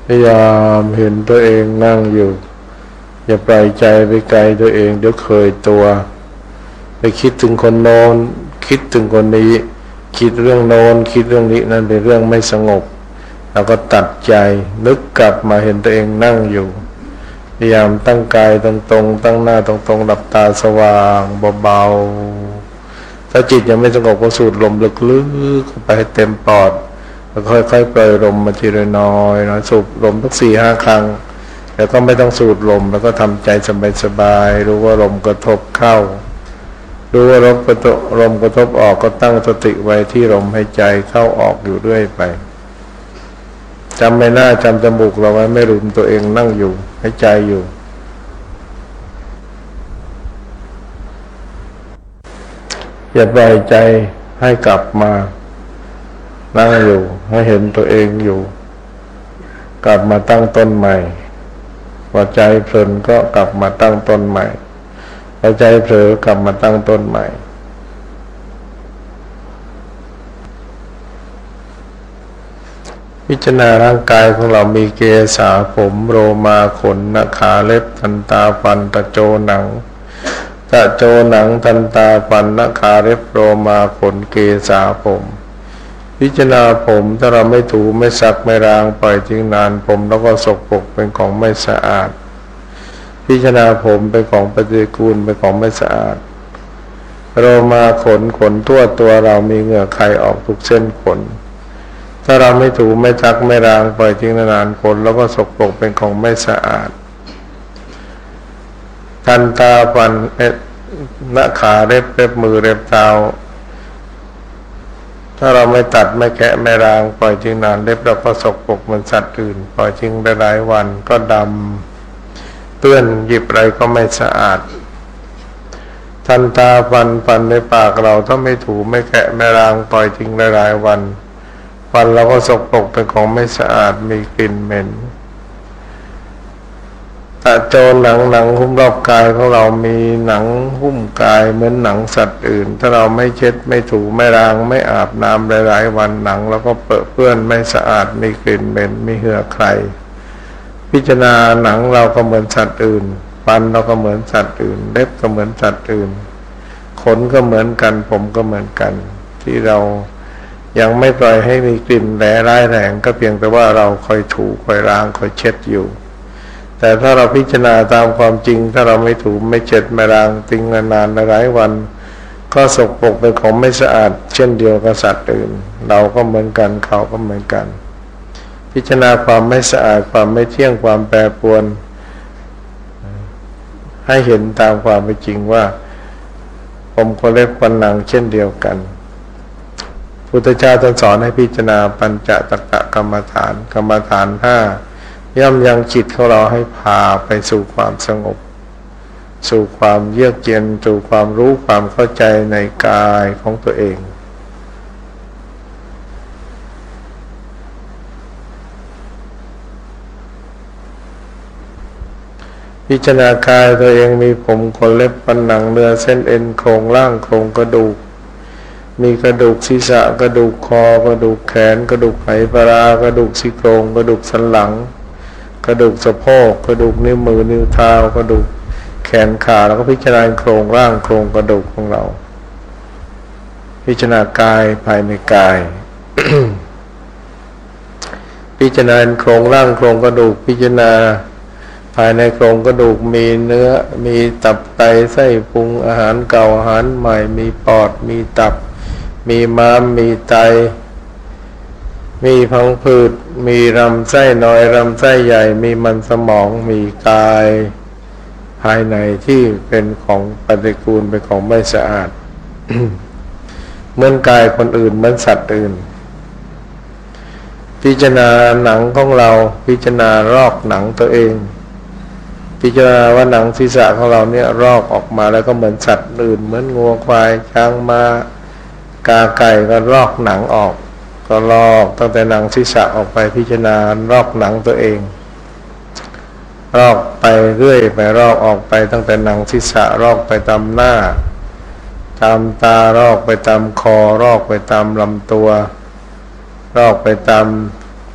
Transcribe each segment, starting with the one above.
พยายามเห็นตัวเองนั่งอยู่อย่าปล่อยใจไปไกลตัวเองเดี๋ยวเคยตัวไปคิดถึงคนโน้นคิดถึงคนนี้คิดเรื่องโน้นคิดเรื่องนี้นั่นเป็นเรื่องไม่สงบแล้วก็ตัดใจนึกกลับมาเห็นตัวเองนั่งอยู่พยายามตั้งกายตรงๆตั้งหน้าตรงๆหลับตาสว่างเบาๆถ้าจิตยังไม่สงบก็สูดลมลึกๆเข้าไปให้เต็มปอดแล้วค่อยๆปล่อยลมมาทีละน้อยๆสูบลมสัก 4-5 ครั้งแล้วก็ไม่ต้องสูดลมแล้วก็ทำใจสบายๆรู้ว่าลมกระทบเข้ารู้ว่าลมกระทบออกก็ตั้งสติไว้ที่ลมหายใจเข้าออกอยู่เรื่อยไปจำใบหน้าจำจมูกเราไว้ไม่ลืมตัวเองนั่งอยู่หายใจอยู่อย่าปล่อยใจให้กลับมานั่งอยู่ให้เห็นตัวเองอยู่กลับมาตั้งต้นใหม่พอใจเพลินก็กลับมาตั้งต้นใหม่พอใจเผลอกลับมาตั้งต้นใหม่พิจารณาร่างกายของเรามีเกศาผมโลมาขนหน้าขาเล็บทันตาฟันตะโจหนังตะโจหนังทันตาฟันหน้าขาเล็บโลมาขนเกศาผมพิจารณาผมถ้าเราไม่ถูไม่ซักไม่ล้างปล่อยทิ้งนานผมแล้วก็สกปรกเป็นของไม่สะอาดพิจารณาผมเป็นของปฏิกูลเป็นของไม่สะอาดโลมาขนทั่วตัวเรามีเหงื่อไขออกทุกเส้นขนถ้าเราไม่ถูไม่ซักไม่ล้างปล่อยทิ้งนานขนแล้วก็สกปรกเป็นของไม่สะอาดทันตาฟันหน้าขาเล็บมือเล็บเท้าถ้าเราไม่ตัดไม่แกะไม่ล้างปล่อยทิ้งนานเล็บเราก็สกปรกเหมือนสัตว์อื่นปล่อยทิ้งได้หลายวันก็ดำเปื้อนหยิบอะไรก็ไม่สะอาดทันตาฟันในปากเราถ้าไม่ถูไม่แกะไม่ล้างปล่อยทิ้งได้หลายวันฟันเราก็สกปรกเป็นของไม่สะอาดมีกลิ่นเหม็นตะโจหนังหุ้มรอบกายของเรามีหนังหุ้มกายเหมือนหนังสัตว์อื่นถ้าเราไม่เช็ดไม่ถูไม่ล้างไม่อาบน้ำหลายๆวันหนังแล้วก็เปื้อนไม่สะอาดมีกลิ่นเหม็นมีเหือใครพิจารณาหนังเราก็เหมือนสัตว์อื่นฟันเราก็เหมือนสัตว์อื่นเล็บก็เหมือนสัตว์อื่นขนก็เหมือนกันผมก็เหมือนกันที่เรายังไม่ปล่อยให้มีกลิ่นแหลร้ายแรงก็เพียงแต่ว่าเราคอยถูคอยล้างคอยเช็ดอยู่แต่ถ้าเราพิจารณาตามความจริงถ้าเราไม่ถูไม่เช็ดไม่ล้างทิ้งนานๆหลายวันก็สกปรกเป็นของไม่สะอาดเช่นเดียวกับสัตว์อื่นเราก็เหมือนกันเขาก็เหมือนกันพิจารณาความไม่สะอาดความไม่เที่ยงความแปรปรวนให้เห็นตามความเป็นจริงว่าผมก็เล็บฟันหนังเช่นเดียวกันพุทธเจ้าท่านสอนให้พิจารณาปัญจตักกะกรรมฐาน5ย่อมยังจิตของเราให้พาไปสู่ความสงบสู่ความเยือกเย็นสู่ความรู้ความเข้าใจในกายของตัวเองพิจารณากายตัวเองมีผมขนเล็บฟันหนังเนื้อเส้นเอ็นโครงร่างโครงกระดูกมีกระดูกศีรษะกระดูกคอกระดูกแขนกระดูกไหปลาร้ากระดูกซี่โครงกระดูกสันหลังกระดูกสะโพกกระดูกนิ้วมือนิ้วเท้ากระดูกแขนขาแล้วก็พิจารณาโครงร่างโครงกระดูกของเราพิจารณากายภายในกาย พิจารณาโครงร่างโครงกระดูกพิจารณาภายในโครงกระดูกมีเนื้อมีตับไตไส้พุงอาหารเก่าอาหารใหม่มีปอดมีตับมีม้ามมีไตมีพังผืดมีลำไส้น้อยลำไส้ใหญ่มีมันสมองมีกายภายในที่เป็นของปฏิกูลเป็นของไม่สะอาด เหมือนกายคนอื่นเหมือนสัตว์อื่นพิจารณาหนังของเราพิจารณารอกหนังตัวเองพิจารณาว่าหนังศีรษะของเราเนี่ยรอกออกมาแล้วก็เหมือนสัตว์อื่นเหมือนงัวควายช้างม้ากาไก่ก็รอกหนังออกก็ลอกตั้งแต่หนังศีรษะออกไปพิจารณารอกหนังตัวเองรอกไปเรื่อยไปรอกออกไปตั้งแต่หนังศีรษะรอกไปตามหน้าตามตารอกไปตามคอรอกไปตามลำตัวรอกไปตาม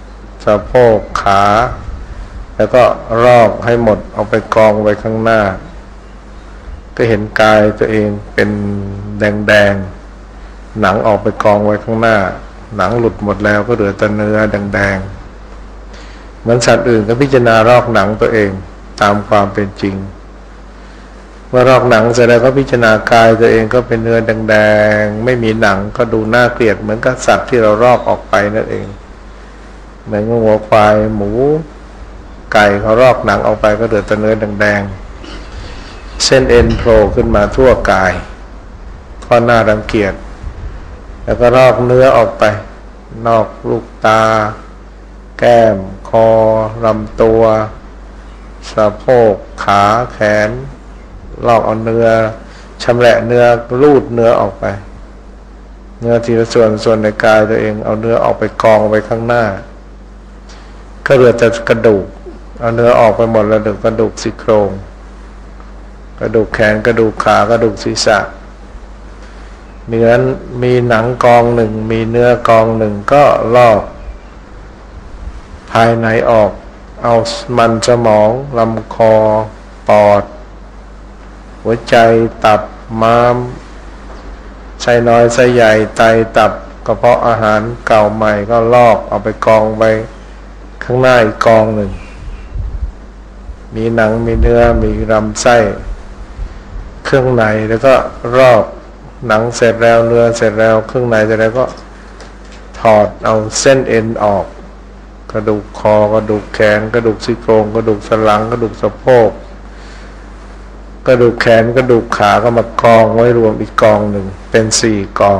สะโพกขาแล้วก็รอกให้หมดเอาไปกองไว้ข้างหน้าก็เห็นกายตัวเองเป็นแดงๆหนังออกไปกองไว้ข้างหน้าหนังหลุดหมดแล้วก็เหลือแต่เนื้อแดงๆเหมือนสัตว์อื่นก็พิจารณารอกหนังตัวเองตามความเป็นจริงเมื่อรอกหนังเสร็จแล้วก็พิจารณากายตัวเองก็เป็นเนื้อแดงๆไม่มีหนังก็ดูน่าเกลียดเหมือนกับสัตว์ที่เรารอกออกไปนั่นเองเหมือนหัวควายหมูไก่เขารอกหนังออกไปก็เหลือแต่เนื้อแดงๆเส้นเอ็นโผล่ขึ้นมาทั่วกายก็น่ารังเกียจแล้วก็รอกเนื้อออกไปนอกลูกตาแก้มคอลำตัวสะโพกขาแขนลอกเอาเนื้อชำแหละเนื้อรูดเนื้อออกไปเนื้อทีละส่วนในกายตัวเองเอาเนื้อออกไปกองไว้ข้างหน้าก็เหลือแต่กระดูกเอาเนื้อออกไปหมดแล้วเหลือกระดูกซี่โครงกระดูกแขนกระดูกขากระดูกศีรษะเนื้อมีหนังกองหนึ่งมีเนื้อกองหนึ่งก็ลอกภายในออกเอามันสมองลำคอปอดหัวใจตับม้ามไส้น้อยไส้ใหญ่ไตตับกระเพาะอาหารเก่าใหม่ก็ลอกเอาไปกองไว้ข้างหน้าอีกกองหนึ่งมีหนังมีเนื้อมีลำไส้เครื่องในแล้วก็รอกหนังเสร็จแล้วเนื้อเสร็จแล้วเครื่องในเสร็จแล้วก็ถอดเอาเส้นเอ็นออกกระดูกคอกระดูกแขนกระดูกซี่โครงกระดูกสันหลังกระดูกสะโพกกระดูกแขนกระดูกขาก็มากองไว้รวมอีกกองหนึ่งเป็น4กอง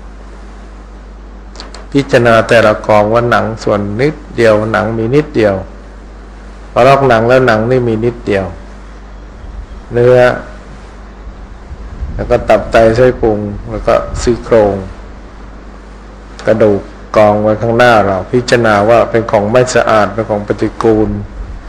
พิจารณาแต่ละกองว่าหนังส่วนนิดเดียวหนังมีนิดเดียวพอลอกหนังแล้วหนังนี่มีนิดเดียวเนื้อแล้วก็ตับไตไส้พุงแล้วก็ซี่โครงกระดูกกองไว้ข้างหน้าเราพิจารณาว่าเป็นของไม่สะอาดเป็นของปฏิกูล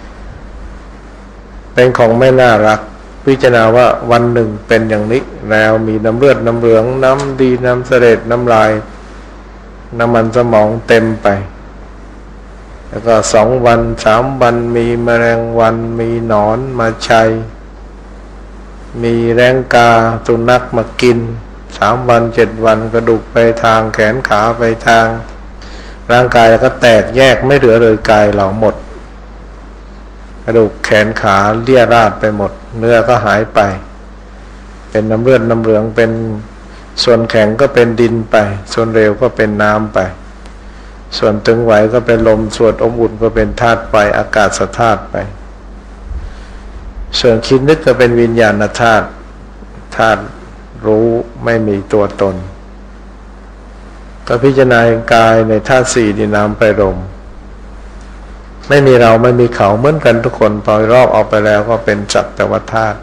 เป็นของไม่น่ารักพิจารณาว่าวันหนึ่งเป็นอย่างนี้แล้วมีน้ำเลือดน้ำเหลืองน้ำดีน้ำเสลดน้ำลายน้ำมันสมองเต็มไปแล้วก็2 วัน3 วันมีแมลงวันมีหนอนมาชัยมีแร้งกาสุนัขมากิน3 วัน7 วันกระดูกไปทางแขนขาไปทางร่างกายแล้วก็แตกแยกไม่เหลือเลยกายเราหมดกระดูกแขนขาเลี่ยราดไปหมดเนื้อก็หายไปเป็นน้ำเลือดน้ำเหลืองเป็นส่วนแข็งก็เป็นดินไปส่วนเร็วก็เป็นน้ำไปส่วนตึงไหวก็เป็นลมส่วนอบอุ่นก็เป็นธาตุไฟอากาศธาตุไปส่วนคิดนึกก็เป็นวิญญาณธาตุธาตุรู้ไม่มีตัวตนก็พิจารณากายในธาตุ4ดินน้ำไฟลมไม่มีเราไม่มีเขาเหมือนกันทุกคนพอรอบออกไปแล้วก็เป็นสักแต่ว่าธาตุ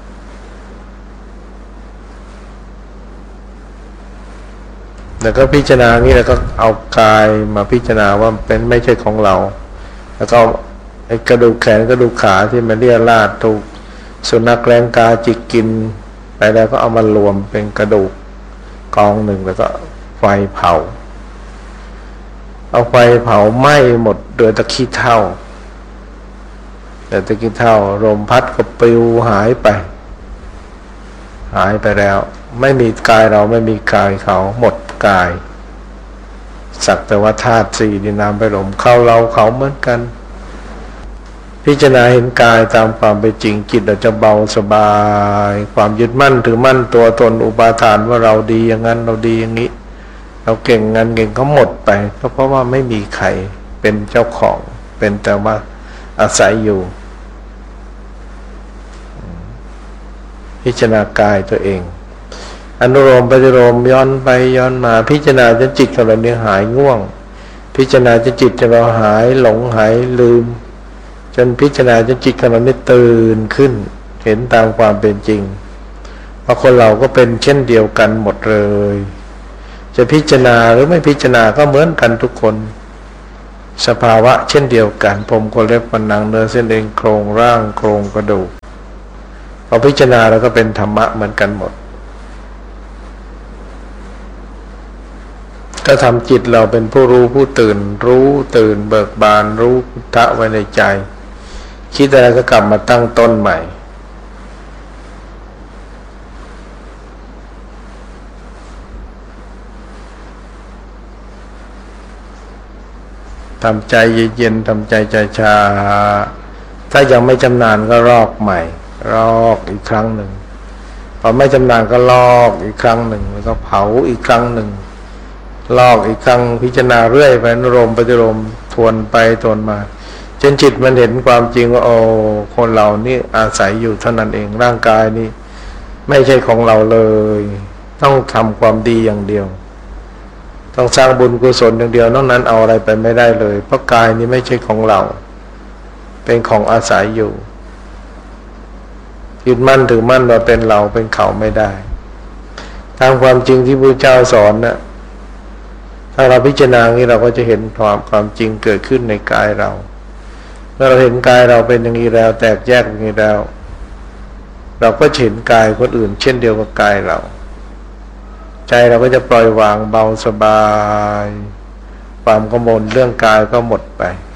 แล้วก็พิจารณานี้แล้วก็เอากายมาพิจารณาว่าเป็นไม่ใช่ของเราแล้วก็ไอ้กระดูกแขนกระดูกขาที่มันเลี่ยราดถูกสุนัขแร้งกาจิกกินไปแล้วก็เอามารวมเป็นกระดูกกองหนึ่งแล้วก็ไฟเผาเอาไฟเผาไหม้หมดโดยตะขี้เถ้าแต่ตะกี้เท่าลมพัดก็ปลิวหายไปแล้วไม่มีกายเราไม่มีกายเขาหมดกายสักแต่ว่าธาตุ4ดินน้ำไฟลมเข้าเราเขาเหมือนกันพิจารณาเห็นกายตามความเป็นจริงจิตเราจะเบาสบายความยึดมั่นถือมั่นตัวตนอุปาทานว่าเราดีอย่างนั้นเราดีอย่างนี้เราเก่งงานเก่งก็หมดไปก็เพราะว่าไม่มีใครเป็นเจ้าของเป็นแต่ว่าอาศัยอยู่พิจารณากายตัวเองอนุโลมปฏิโลมย้อนไปย้อนมาพิจารณาจนจิตของเราเนี่ยหายง่วงพิจารณาจนจิตของเราหายหลงหายลืมจนพิจารณาจนจิตของเราเนี่ยตื่นขึ้นเห็นตามความเป็นจริงเพราะคนเราก็เป็นเช่นเดียวกันหมดเลยจะพิจารณาหรือไม่พิจารณาก็เหมือนกันทุกคนสภาวะเช่นเดียวกันผมขนเล็บฟันหนังเนื้อเส้นเอ็นโครงร่างโครงกระดูกพอพิจารณาแล้วก็เป็นธรรมะเหมือนกันหมดก็าทำจิตเราเป็นผู้รู้ผู้ตื่นเบิกบานรู้พุทธะไว้ในใจคิดอะไรก็กลับมาตั้งต้นใหม่ทำใจเย็นๆทำใจชาถ้ายังไม่ชำนาญก็ลอกใหม่ลอกอีกครั้งหนึ่งพอไม่ชำนาญก็ลอกอีกครั้งหนึ่งแล้วก็เผาอีกครั้งหนึ่งลอกอีกครั้งพิจารณาเรื่อยไปอนุโลมปฏิโลมทวนไปทวนมาจนจิตมันเห็นความจริงว่าโอ้คนเรานี่อาศัยอยู่เท่านั้นเองร่างกายนี้ไม่ใช่ของเราเลยต้องทำความดีอย่างเดียวต้องสร้างบุญกุศลอย่างเดียวนอกนั้นเอาอะไรไปไม่ได้เลยเพราะกายนี้ไม่ใช่ของเราเป็นของอาศัยอยู่ยึดมั่นถือมั่นว่าเป็นเราเป็นเขาไม่ได้ตามความจริงที่พระเจ้าสอนน่ะถ้าเราพิจารณาอย่างนี้เราก็จะเห็นความจริงเกิดขึ้นในกายเราเมื่อเราเห็นกายเราเป็นอย่างนี้แล้วแตกแยกอย่างนี้แล้วเราก็เห็นกายคนอื่นเช่นเดียวกับกายเราใจเราก็จะปล่อยวางเบาสบายความกังวลเรื่องกายก็หมดไป